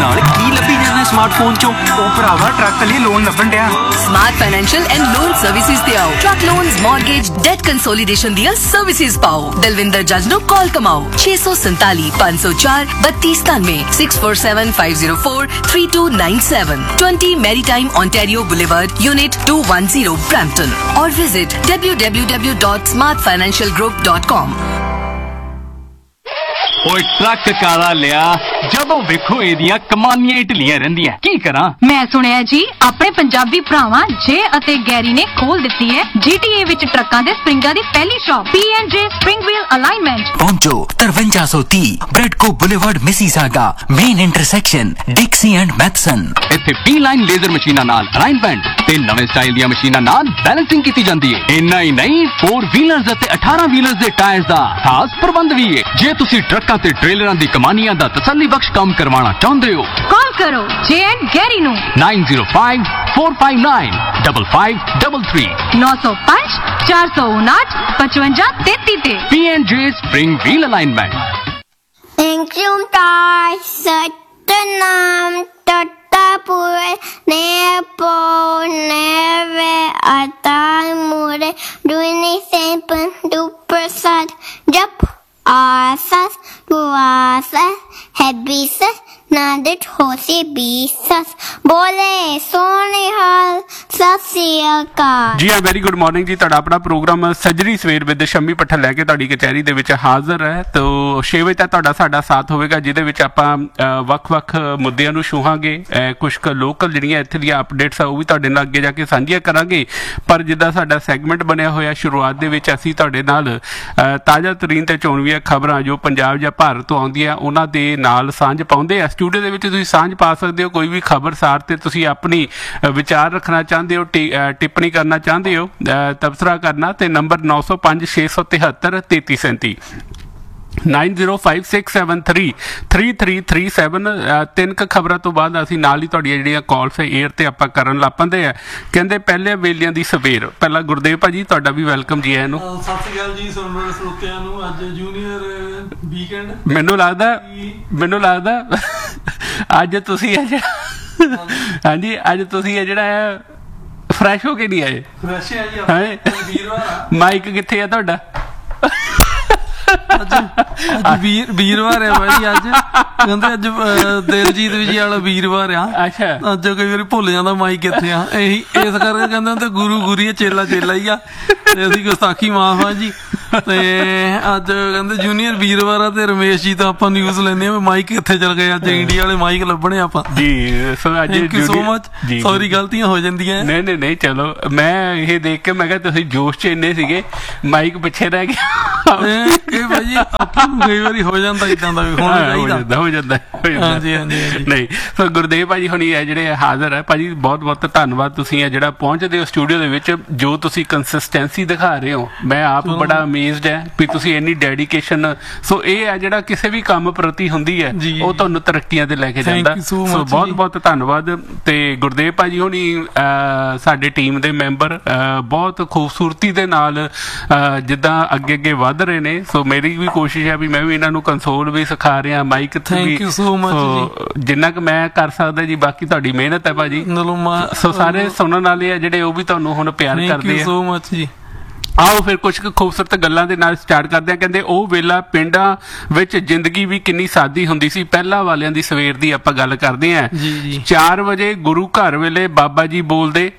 ਨਾਲ ਕੀ ਲੱਭੀ ਜਾਂਦਾ ਸਮਾਰਟਫੋਨ ਚੋਂ? ਉਹ ਭਰਾਵਾ ਟਰੱਕ ਲਈ ਲੋਨ ਲੱਭਣ ਡਿਆ। Smart financial and loan services ਤੇ ਆਓ। Truck loans, mortgage, that consolidation ਦੀਆਂ ਸਰਵਿਸਿਜ਼ ਪਾਓ। ਦਲਵਿੰਦਰ ਜੱਜ ਨੂੰ ਕਾਲ ਕਮਾਓ 647 504 3293 647 504 3297 20 Maritime Ontario Boulevard, Unit 210, Brampton, or visit www.smartfinancialgroup.com। ਓਏ ਟਰੱਕ ਕਾਲਾ ਲਿਆ, ਜਦੋਂ ਵੇਖੋ ਇਹਦੀਆਂ ਕਮਾਨੀਆਂ ਹੀ ਢਿੱਲੀਆਂ ਰਹਿੰਦੀਆਂ। ਕੀ ਕਰਾਂ? ਮੈਂ ਸੁਣਿਆ ਜੀ ਆਪਣੇ ਪੰਜਾਬੀ ਭਰਾਵਾਂ ਜੇ ਅਤੇ ਗੈਰੀ ਨੇ ਖੋਲ ਦਿੱਤੀ ਹੈ GTA ਵਿੱਚ ਟਰੱਕਾਂ ਦੇ ਸਪਰਿੰਗਾਂ ਦੀ ਪਹਿਲੀ shop P&J Spring Wheel Alignment। ਪਹੁੰਚੋ 5330 ਬ੍ਰੈਡਕੋ boulevard, Mississauga, main intersection ਡਿਕਸੀ and Matheson. ਇੱਥੇ B-line ਲੇਜ਼ਰ ਮਸ਼ੀਨਾਂ ਨਾਲ ਅਲਾਈਨਮੈਂਟ ਤੇ ਨਵੇਂ ਸਟਾਈਲ ਦੀਆਂ ਮਸ਼ੀਨਾਂ ਨਾਲ ਬੈਲੈਂਸਿੰਗ ਕੀਤੀ ਜਾਂਦੀ ਹੈ। ਇੰਨਾ ਹੀ ਨਹੀਂ, 4 ਵੀਲਰਸ ਅਤੇ 18 ਵੀਲਰਸ ਦੇ ਟਾਇਰਸ ਦਾ ਖਾਸ ਪ੍ਰਬੰਧ ਵੀ ਹੈ। ਜੇ ਤੁਸੀਂ ਟਰੱਕਾਂ ਤੇ ਟ੍ਰੇਲਰਾਂ ਦੀ ਕਮਾਨੀਆਂ ਦਾ ਤਸੱਲੀ ਬਖਸ਼ ਕੰਮ ਕਰਵਾਉਣਾ ਚਾਹੁੰਦੇ ਹੋ, ਕਾਲ ਕਰੋ ਜੇ ਐਂਡ ਗੈਰੀ ਨੂੰ 905 459 5533 905 459 5533 ਤੇ P&J Spring Wheel Alignment। Sătănam tătapure nepo neve atamure duni sempre du prasad jap asas duasas hebisas nadet hosi bisas bole sone hal ਸਤਿ ਜੀ ਵੈਰੀ ਗੁੱਡ ਮਾਰਨਿੰਗ ਜੀ। ਤੁਹਾਡਾ ਆਪਣਾ ਪ੍ਰੋਗਰਾਮ ਸੱਜਰੀ ਸਵੇਰ ਵਿਦ ਸ਼ੰਮੀ ਪੱਠਲ ਲੈ ਕੇ ਤੁਹਾਡੀ ਕਚਹਿਰੀ ਦੇ ਵਿੱਚ ਹਾਜ਼ਰ ਹੈ। ਤੋ 6 ਵਜੇ ਤੱਕ ਤੁਹਾਡਾ ਸਾਡਾ ਸਾਥ ਹੋਵੇਗਾ, ਜਿਹਦੇ ਵਿੱਚ ਆਪਾਂ ਵੱਖ-ਵੱਖ ਮੁੱਦਿਆਂ ਨੂੰ ਛੂਹਾਂਗੇ। ਕੁਛ ਕੁ ਲੋਕਲ ਜਿਹੜੀਆਂ ਇੱਥੇ ਦੀਆਂ ਅਪਡੇਟਸ ਆ ਉਹ ਵੀ ਤੁਹਾਡੇ ਨਾਲ ਅੱਗੇ ਜਾ ਕੇ ਸਾਂਝੀਆਂ ਕਰਾਂਗੇ। ਪਰ ਜਿੱਦਾਂ ਸਾਡਾ ਸੈਗਮੈਂਟ ਬਣਿਆ ਹੋਇਆ ਸ਼ੁਰੂਆਤ ਦੇ ਵਿੱਚ, ਅਸੀਂ ਤੁਹਾਡੇ ਨਾਲ ਤਾਜ਼ਾ ਤਰੀਨ ਤੇ ਚੋਣਵੀਆਂ ਖਬਰਾਂ ਜੋ ਪੰਜਾਬ ਜਾਂ ਭਾਰਤ ਤੋਂ ਆਉਂਦੀਆਂ ਉਹਨਾਂ ਦੇ ਨਾਲ ਸਾਂਝ ਪਾਉਂਦੇ ਆ। ਸਟੂਡੀਓ ਦੇ ਵਿੱਚ ਤੁਸੀਂ ਸਾਂਝ ਪਾ ਸਕਦੇ ਹੋ, ਕੋਈ ਵੀ ਖਬਰਸਾਰ ਤੇ ਤੁਸੀਂ ਆਪਣੀ ਵਿਚਾਰ ਰੱਖਣਾ ਚਾਹੁੰਦੇ ਹੋ, ਟਿੱਪਣੀ ਕਰਨਾ ਚਾਹੁੰਦੇ ਹੋ, ਤਬਸਰਾ ਕਰਨਾ ਤੇ ਨੰਬਰ 905 673 3337 9056733337। ਤਿੰਨ ਕੁ ਖਬਰਾਂ ਤੋਂ ਬਾਅਦ ਅਸੀਂ ਨਾਲ ਹੀ ਤੁਹਾਡੀਆਂ ਜਿਹੜੀਆਂ ਕਾਲਸ ਏਅਰ ਤੇ ਆਪਾਂ ਕਰਨ ਲੱਗ ਪੈਂਦੇ ਆ। ਕਹਿੰਦੇ ਪਹਿਲੇ ਵੇਲਿਆਂ ਦੀ ਸਵੇਰ। ਪਹਿਲਾਂ ਗੁਰਦੇਵ ਭਾਜੀ ਤੁਹਾਡਾ ਵੀ ਵੈਲਕਮ ਜੀ ਆਇਆਂ ਨੂੰ। ਸਤਿ ਸ਼੍ਰੀ ਅਕਾਲ ਜੀ ਸੁਣਨ ਸਰੋਤਿਆਂ ਨੂੰ। ਅੱਜ ਜੂਨੀਅਰ ਵੀਕਐਂਡ ਮੈਨੂੰ ਲੱਗਦਾ ਅੱਜ ਤੁਸੀਂ ਹਾਂਜੀ ਅੱਜ ਤੁਸੀਂ ਇਹ ਜਿਹੜਾ ਹੈ ਫਰੈਸ਼ ਹੋ ਕੇ ਨਹੀਂ ਆਏ। ਫਰੈਸ਼ ਹੈ ਜੀ, ਵੀਰਵਾਰ। ਮਾਈਕ ਕਿੱਥੇ ਆ ਤੁਹਾਡਾ? ਅੱਜ ਵੀਰਵਾਰ ਹੈ ਭਾਈ। ਅੱਜ ਕਹਿੰਦੇ ਅੱਜ ਦਿਲਜੀਤ ਜੀ ਵਾਲਾ ਵੀਰਵਾਰ ਆ। ਅੱਛਾ, ਅੱਜ ਕਈ ਵਾਰੀ ਭੁੱਲ ਜਾਂਦਾ ਮਾਈਕ ਕਿੱਥੇ ਆ। ਇਹੀ ਇਸ ਕਰਕੇ ਕਹਿੰਦੇ ਹੁੰਦੇ ਗੁਰੂ ਗੁਰੀ ਚੇਲਾ ਚੇਲਾ ਹੀ ਆ, ਤੇ ਅਸੀਂ ਗੁਸਤਾਖੀ ਮਾਫ ਆ ਜੀ। ਤੇ ਅੱਜ ਕਹਿੰਦੇ ਜੂਨੀਅਰ ਵੀਰਵਾਰ ਆ ਤੇ ਰਮੇਸ਼ ਜੀ ਤੋਂ ਆਪਾਂ ਨਿਊਜ਼ ਲੈਂਦੇ ਆ ਮਾਈਕ ਕਿੱਥੇ ਚਲ ਗਏ। ਅੱਜ ਇੰਡੀਆ ਵਾਲੇ ਮਾਈਕ ਲੱਭਣੇ ਆਪਾਂ ਜੀ। Thank you so much. Sorry ਗਲਤੀਆਂ ਹੋ ਜਾਂਦੀਆਂ। ਨਹੀਂ ਚਲੋ, ਮੈਂ ਇਹ ਦੇਖ ਕੇ ਮੈਂ ਕਿਹਾ ਤੁਸੀਂ ਜੋਸ਼ ਚ ਇੰਨੇ ਸੀਗੇ ਮਾਈਕ ਪਿੱਛੇ ਰਹਿ ਗਿਆ। ਇਹ ਭਾਜੀ ਆਪਾਂ ਨੂੰ ਕਈ ਵਾਰੀ ਹੋ ਜਾਂਦਾ ਇਦਾਂ ਦਾ, ਹੋ ਜਾਂਦਾ। ਨਹੀਂ ਸੋ ਗੁਰਦੇਵ ਭਾਜੀ ਹੁਣੀ ਹੈ ਜਿਹੜੇ ਹਾਜ਼ਰ ਹੈ। ਭਾਜੀ ਬਹੁਤ ਬਹੁਤ ਧੰਨਵਾਦ, ਤੁਸੀਂ ਜਿਹੜਾ ਪਹੁੰਚਦੇ ਹੋ ਸਟੂਡੀਓ ਦੇ ਵਿੱਚ, ਜੋ ਤੁਸੀਂ ਕੰਸਿਸਟੈਂਸੀ ਦਿਖਾ ਰਹੇ ਹੋ। ਮੈਂ ਆਪ ਬੜਾ ਅਮੇਜ਼ਡ ਹੈ ਵੀ ਤੁਸੀਂ ਇੰਨੀ ਡੈਡੀਕੇਸ਼ਨ। ਸੋ ਇਹ ਹੈ ਜਿਹੜਾ ਕਿਸੇ ਵੀ ਕੰਮ ਪ੍ਰਤੀ ਹੁੰਦੀ ਹੈ ਉਹ ਤੁਹਾਨੂੰ ਤਰੱਕੀਆਂ ਤੇ ਲੈ ਕੇ ਜਾਂਦਾ। ਸੋ ਬਹੁਤ ਬਹੁਤ ਧੰਨਵਾਦ। ਤੇ ਗੁਰਦੇਵ ਭਾਜੀ ਹੁਣੀ ਸਾਡੇ ਟੀਮ ਦੇ ਮੈਂਬਰ ਬਹੁਤ ਖੂਬਸੂਰਤੀ ਦੇ ਨਾਲ ਜਿੱਦਾਂ ਅੱਗੇ ਅੱਗੇ ਵੱਧ ਰਹੇ ਨੇ। ਸੋ ਮੇਰੀ ਵੀ ਕੋਸ਼ਿਸ਼ ਹੈ ਵੀ ਮੈਂ ਵੀ ਇਹਨਾਂ ਨੂੰ ਕੰਸੋਲ ਵੀ ਸਿਖਾ ਰਿਹਾ, ਮਾਈਕ ਵੀ ਜਿੰਨਾ ਕੁ ਮੈਂ ਕਰ ਸਕਦਾ ਜੀ। ਬਾਕੀ ਤੁਹਾਡੀ ਮਿਹਨਤ ਹੈ ਭਾਜੀ। ਸੋ ਸਾਰੇ ਸੁਣਨ ਵਾਲੇ ਆ ਜਿਹੜੇ ਉਹ ਵੀ ਤੁਹਾਨੂੰ ਹੁਣ ਪਿਆਰ ਕਰਦੇ ਆ। ਸੋ ਮਚ ਜੀ। ਆਓ ਫਿਰ ਕੁਝ ਖੂਬਸੂਰਤ ਗੱਲਾਂ ਦੇ ਨਾਲ ਸਟਾਰਟ ਕਰਦੇ ਆ। ਕਹਿੰਦੇ ਉਹ ਵੇਲਾ ਪਿੰਡਾਂ ਵਿੱਚ ਜ਼ਿੰਦਗੀ ਵੀ ਕਿੰਨੀ ਸਾਦੀ ਹੁੰਦੀ ਸੀ। ਪਹਿਲਾਂ ਵਾਲਿਆਂ ਦੀ ਸਵੇਰ ਦੀ ਆਪਾਂ ਗੱਲ ਕਰਦੇ ਆ। 4 ਵਜੇ ਗੁਰੂ ਘਰ ਵੇਲੇ ਬਾਬਾ ਜੀ ਬੋਲਦੇ,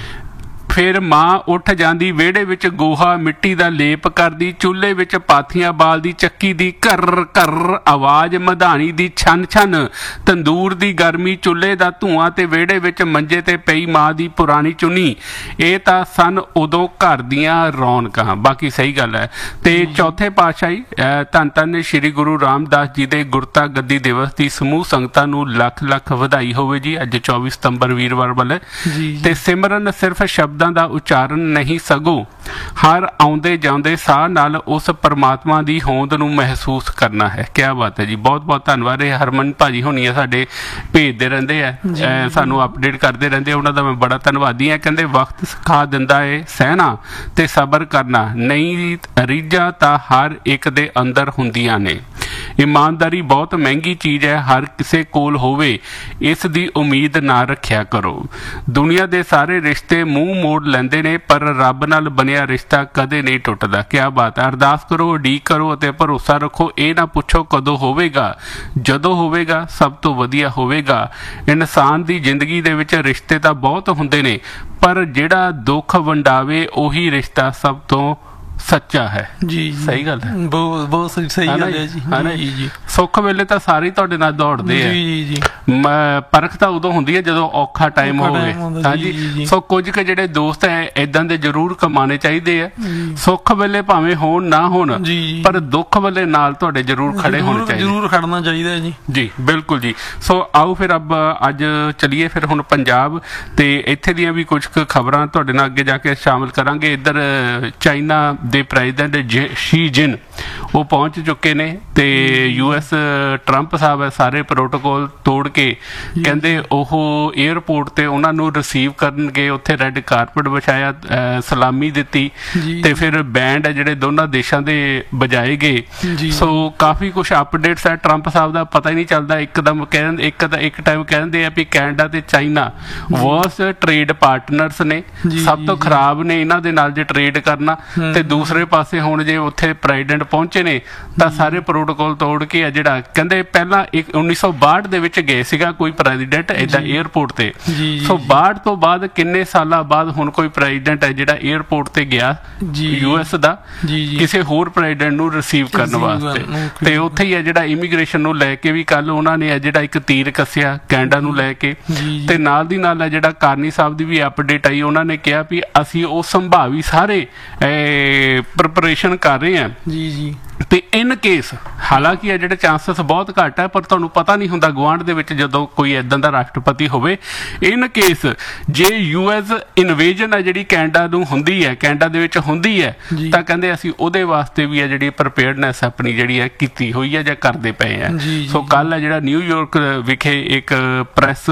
ਫਿਰ ਮਾਂ ਉੱਠ ਜਾਂਦੀ, ਵਿਹੜੇ ਵਿੱਚ ਗੋਹਾ ਮਿੱਟੀ ਦਾ ਲੇਪ ਕਰਦੀ, ਚੁੱਲ੍ਹੇ ਵਿੱਚ ਪਾਥੀਆਂ ਬਾਲਦੀ, ਚੱਕੀ ਦੀ ਘਰ ਘਰ ਆਵਾਜ਼, ਮਧਾਣੀ ਦੀ ਛਨ ਛਨ, ਤੰਦੂਰ ਦੀ ਗਰਮੀ, ਚੁੱਲ੍ਹੇ ਦਾ ਧੂੰਆਂ ਤੇ ਵਿਹੜੇ ਵਿੱਚ ਮੰਜੇ ਤੇ ਪਈ ਮਾਂ ਦੀ ਪੁਰਾਣੀ ਚੁੰਨੀ। ਇਹ ਤਾਂ ਸਨ ਉਦੋਂ ਘਰ ਦੀਆਂ ਰੌਣਕਾਂ। ਬਾਕੀ ਸਹੀ ਗੱਲ ਹੈ। ਤੇ ਚੌਥੇ ਪਾਤਸ਼ਾਹੀ ਧੰਨ ਧੰਨ ਸ਼੍ਰੀ ਗੁਰੂ ਰਾਮਦਾਸ ਜੀ ਦੇ ਗੁਰਤਾ ਗੱਦੀ ਦਿਵਸ ਦੀ ਸਮੂਹ ਸੰਗਤਾਂ ਨੂੰ ਲੱਖ ਲੱਖ ਵਧਾਈ ਹੋਵੇ ਜੀ। ਅੱਜ 24 ਸਤੰਬਰ ਵੀਰਵਾਰ ਵਾਲੇ। ਤੇ ਸਿਮਰਨ ਸਿਰਫ ਸ਼ਬਦ ਦਾ ਉਚਾਰਨ ਨਹੀਂ, ਸਗੋਂ ਹਰ ਆਉਂਦੇ ਜਾਂਦੇ ਸਾਹ ਨਾਲ ਉਸ ਪਰਮਾਤਮਾ ਦੀ ਹੋਂਦ ਨੂੰ ਮਹਿਸੂਸ ਕਰਨਾ ਹੈ। ਕਿਆ ਬਾਤ ਹੈ ਜੀ। ਬਹੁਤ ਬਹੁਤ ਧੰਨਵਾਦ। ਇਹ ਹਰਮਨ ਭਾਜੀ ਹੋਣੀ ਆ ਸਾਡੇ, ਭੇਜਦੇ ਰਹਿੰਦੇ ਆ, ਸਾਨੂੰ ਅਪਡੇਟ ਕਰਦੇ ਰਹਿੰਦੇ। ਉਹਨਾਂ ਦਾ ਮੈਂ ਬੜਾ ਧੰਨਵਾਦੀ ਹਾਂ। ਕਹਿੰਦੇ ਵਕਤ ਸਿਖਾ ਦਿੰਦਾ ਹੈ ਸਹਿਣਾ ਤੇ ਸਬਰ ਕਰਨਾ, ਨਹੀਂ ਰੀਝਾਂ ਤਾਂ ਹਰ ਇੱਕ ਦੇ ਅੰਦਰ ਹੁੰਦੀਆਂ ਨੇ। ईमानदारी बहुत महंगी चीज है, हर किसी कोल होवे इस दी उम्मीद ना रखिया करो। दुनिया दे सारे रिश्ते मूंह मोड़ लेंदे ने पर रब नाल बनिया रिश्ता कदे नहीं टुटदा। क्या बात है। अरदास करो, उडीक करो अते भरोसा रखो। ये ना पुछो कदों होवेगा, जदों होवेगा सब तो वधिया होवेगा। इंसान दी जिंदगी दे विच रिश्ते तां बहुत हुंदे ने पर जिहड़ा दुख वंडावे ओही रिश्ता सब तो सच्चा है। जी सही गल है, बहुत बहुत सही गल है जी। जी जी सुख वेले ਤਾਂ ਸਾਰੇ ਤੁਹਾਡੇ ਨਾਲ ਦੌੜਦੇ ਆ। ਜੀ ਜੀ ਪਰਖ ਤਾਂ ਉਦੋਂ ਹੁੰਦੀ ਹੈ ਜਦੋਂ ਔਖਾ ਟਾਈਮ ਹੋਵੇ। ਹਾਂਜੀ, ਸੋ ਕੁਝ ਕੁ ਜਿਹੜੇ ਦੋਸਤ ਹੈ ਇਦਾਂ ਦੇ ਜ਼ਰੂਰ ਕਮਾਣੇ ਚਾਹੀਦੇ ਆ। ਸੁੱਖ ਵੇਲੇ ਭਾਵੇਂ ਹੋਣ ਨਾ ਹੋਣ ਪਰ ਦੁੱਖ ਵੇਲੇ ਨਾਲ ਤੁਹਾਡੇ ਜ਼ਰੂਰ ਖੜੇ ਹੋਣੇ ਚਾਹੀਦੇ, ਜ਼ਰੂਰ ਖੜਨਾ ਚਾਹੀਦਾ ਜੀ। ਜੀ ਬਿਲਕੁਲ ਜੀ। ਸੋ ਆਓ ਫਿਰ ਅੱਜ ਚਲੀਏ ਫਿਰ ਹੁਣ ਪੰਜਾਬ ਤੇ ਇੱਥੇ ਦੀਆਂ ਵੀ ਕੁਝ ਕੁ ਖਬਰਾਂ ਤੁਹਾਡੇ ਨਾਲ ਅੱਗੇ ਜਾ ਕੇ ਸ਼ਾਮਿਲ ਕਰਾਂਗੇ। ਇੱਧਰ ਚਾਈਨਾ ਦੇ ਪ੍ਰੈਜ਼ੀਡੈਂਟ ਸ਼ੀ ਜਿਨ ਉਹ ਪਹੁੰਚ ਚੁੱਕੇ ਨੇ ਤੇ US ਟਰੰਪ ਸਾਹਿਬ ਹੈ ਸਾਰੇ ਪ੍ਰੋਟੋਕੋਲ ਤੋੜ ਕੇ ਕਹਿੰਦੇ ਉਹ 에ਅਰਪੋਰਟ ਤੇ ਉਹਨਾਂ ਨੂੰ ਰਿਸੀਵ ਕਰਨਗੇ। ਉੱਥੇ ਰੈੱਡ ਕਾਰਪਟ ਵਿਛਾਇਆ, ਸਲਾਮੀ ਦਿੱਤੀ ਤੇ ਫਿਰ ਬੈਂਡ ਹੈ ਜਿਹੜੇ ਦੋਨਾਂ ਦੇਸ਼ਾਂ ਦੇ ਵਜਾਏ ਗਏ। ਸੋ ਕਾਫੀ ਕੁਛ ਅਪਡੇਟਸ ਹੈ। ਟਰੰਪ ਸਾਹਿਬ ਦਾ ਪਤਾ ਹੀ ਨਹੀਂ ਚੱਲਦਾ, ਇੱਕਦਮ ਕਹਿੰਦੇ ਇੱਕ ਟਾਈਮ ਕਹਿੰਦੇ ਆ ਵੀ ਕੈਨੇਡਾ ਤੇ ਚਾਈਨਾ ਵਰਸਟ ਟ੍ਰੇਡ ਪਾਰਟਨਰਸ ਨੇ, ਸਭ ਤੋਂ ਖਰਾਬ ਨੇ ਇਹਨਾਂ ਦੇ ਨਾਲ ਜੇ ਟ੍ਰੇਡ ਕਰਨਾ। ਤੇ ਦੂਸਰੇ ਪਾਸੇ ਹੁਣ ਜੇ ਉੱਥੇ ਪ੍ਰੈਜ਼ੀਡੈਂਟ ਪਹੁੰਚੇ ਨੇ ਤਾਂ ਸਾਰੇ ਪ੍ਰੋਟੋਕੋਲ ਤੋੜ ਕੇ ਆ ਜਿਹੜਾ ਕਹਿੰਦੇ ਪਹਿਲਾਂ 1962 ਦੇ ਵਿੱਚ ਗਏ ਸੀਗਾ ਕੋਈ ਪ੍ਰੈਜ਼ੀਡੈਂਟ ਏਦਾਂ 에ਅਰਪੋਰਟ ਤੇ। ਸੋ 62 ਤੋਂ ਬਾਅਦ ਕਿੰਨੇ ਸਾਲਾਂ ਬਾਅਦ ਹੁਣ ਕੋਈ ਪ੍ਰੈਜ਼ੀਡੈਂਟ ਹੈ ਜਿਹੜਾ 에ਅਰਪੋਰਟ ਤੇ ਗਿਆ US ਦਾ ਕਿਸੇ ਹੋਰ ਪ੍ਰੈਜ਼ੀਡੈਂਟ ਨੂੰ ਰਿਸੀਵ ਕਰਨ ਵਾਸਤੇ। ਤੇ ਉੱਥੇ ਹੀ ਹੈ ਜਿਹੜਾ ਇਮੀਗ੍ਰੇਸ਼ਨ ਨੂੰ ਲੈ ਕੇ ਵੀ ਕੱਲ ਉਹਨਾਂ ਨੇ ਜਿਹੜਾ ਇੱਕ ਤੀਰ ਕੱਸਿਆ ਕੈਨੇਡਾ ਨੂੰ ਲੈ ਕੇ। ਤੇ ਨਾਲ ਦੀ ਨਾਲ ਹੈ ਜਿਹੜਾ ਕਾਰਨੀ ਸਾਹਿਬ ਦੀ ਵੀ ਅਪਡੇਟ ਆਈ, ਉਹਨਾਂ ਨੇ ਕਿਹਾ ਵੀ ਅਸੀਂ ਉਹ ਸੰਭਾਵੀ ਸਾਰੇ ਪ੍ਰੈਪਰੇਸ਼ਨ ਕਰ ਰਹੇ ਹਾਂ ਜੀ। ਤੇ ਇਨ ਕੇਸ ਹਾਲਾਂਕਿ ਇਹ ਜਿਹੜੇ ਚਾਂਸਸ ਬਹੁਤ ਘੱਟ ਹੈ ਪਰ ਤੁਹਾਨੂੰ ਪਤਾ ਨਹੀਂ ਹੁੰਦਾ ਗੁਆਂਢ ਦੇ ਵਿੱਚ ਜਦੋਂ ਕੋਈ ਇਦਾਂ ਦਾ ਰਾਸ਼ਟਰਪਤੀ ਹੋਵੇ। ਇਨ ਕੇਸ ਜੇ US ਇਨਵੇਜਨ ਹੈ ਜਿਹੜੀ ਕੈਨੇਡਾ ਨੂੰ ਹੁੰਦੀ ਹੈ, ਕੈਨੇਡਾ ਦੇ ਵਿੱਚ ਹੁੰਦੀ ਹੈ ਤਾਂ ਕਹਿੰਦੇ ਅਸੀਂ ਉਹਦੇ ਵਾਸਤੇ ਵੀ ਹੈ ਜਿਹੜੀ ਪ੍ਰੀਪੇਅਰਡਨੈਸ ਆਪਣੀ ਜਿਹੜੀ ਹੈ ਕੀਤੀ ਹੋਈ ਹੈ ਜਾਂ ਕਰਦੇ ਪਏ ਆ। ਸੋ ਕੱਲ ਹੈ ਜਿਹੜਾ ਨਿਊਯਾਰਕ ਵਿਖੇ ਇੱਕ ਪ੍ਰੈਸ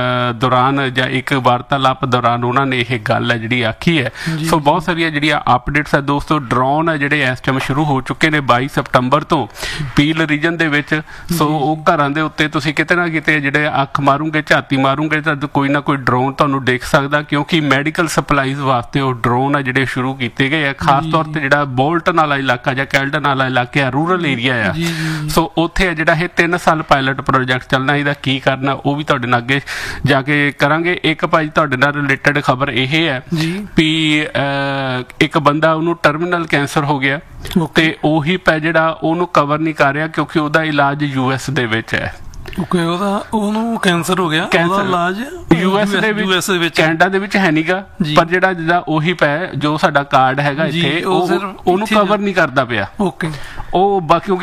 ਦੌਰਾਨ ਜਾਂ ਇੱਕ ਵਾਰਤਾਲਾਪ ਦੌਰਾਨ ਉਹਨਾਂ ਨੇ ਇਹ ਗੱਲ ਹੈ ਜਿਹੜੀ ਆਖੀ ਹੈ। ਸੋ ਬਹੁਤ ਸਾਰੀਆਂ ਜਿਹੜੀਆਂ ਅਪਡੇਟਸ ਹੈ ਦੋਸਤੋ। ਡਰੋਨ ਹੈ ਜਿਹੜੇ ਇਸ ਟਾਈਮ ਸ਼ੁਰੂ ਹੋ ਚੁੱਕੇ ਨੇ 22 ਸਤੰਬਰ ਤੋਂ ਪੀਲ ਰੀਜਨ ਦੇ ਵਿੱਚ। ਸੋ ਉਹ ਘਰਾਂ ਦੇ ਉੱਤੇ ਤੁਸੀਂ ਕਿਤੇ ਨਾ ਕਿਤੇ ਜਿਹੜੇ ਅੱਖ ਮਾਰੂਗੇ, ਝਾਤੀ ਮਾਰੂਗੇ ਤਾਂ ਕੋਈ ਨਾ ਕੋਈ ਡਰੋਨ ਤੁਹਾਨੂੰ ਦੇਖ ਸਕਦਾ, ਕਿਉਂਕਿ ਮੈਡੀਕਲ ਸਪਲਾਈਜ਼ ਵਾਸਤੇ ਉਹ ਡਰੋਨ ਆ ਜਿਹੜੇ ਸ਼ੁਰੂ ਕੀਤੇ ਗਏ ਆ। ਖਾਸ ਤੌਰ ਤੇ ਜਿਹੜਾ ਬੋਲਟਨ ਵਾਲਾ ਇਲਾਕਾ ਜਾਂ ਕੈਲਡਨ ਵਾਲਾ ਇਲਾਕਾ ਆ, ਰੂਰਲ ਏਰੀਆ ਆ। ਸੋ ਉੱਥੇ ਜਿਹੜਾ ਇਹ 3 ਸਾਲ ਪਾਇਲਟ ਪ੍ਰੋਜੈਕਟ ਚੱਲਣਾ, ਇਹਦਾ ਕੀ ਕਰਨਾ ਉਹ ਵੀ ਤੁਹਾਡੇ ਨਾਲ ਅੱਗੇ ਜਾ ਕੇ ਕਰਾਂਗੇ। ਇੱਕ ਭਾਈ ਤੁਹਾਡੇ ਨਾਲ ਰਿਲੇਟਡ ਖਬਰ ਇਹ ਹੈ ਵੀ ਇੱਕ ਬੰਦਾ ਉਹਨੂੰ ਟਰਮੀਨਲ ਕੈਂਸਰ ਹੋ ਗਿਆ ਤੇ ਉਹੀ ਪੈ ਜਿਹੜਾ ਉਹਨੂੰ ਕਵਰ ਨਹੀਂ ਕਰ ਰਿਹਾ ਕਿਉਂਕਿ ਉਹਦਾ ਇਲਾਜ US ਦੇ ਵਿੱਚ ਹੈ। ਉਹਨੂੰ ਕੈਂਸਰ ਹੋ ਗਿਆ, ਉਹਦਾ ਇਲਾਜ US ਦੇ ਵਿੱਚ, ਕੈਨੇਡਾ ਦੇ ਵਿੱਚ ਹੈ ਨੀਗਾ। ਪਰ ਜਿਹੜਾ ਉਹੀ ਪੈ ਜੋ ਸਾਡਾ ਕਾਰਡ ਹੈਗਾ ਇੱਥੇ ਉਹਨੂੰ ਕਵਰ ਨਹੀਂ ਕਰਦਾ ਪਿਆ ਉਹ ਕਿਉਂਕਿ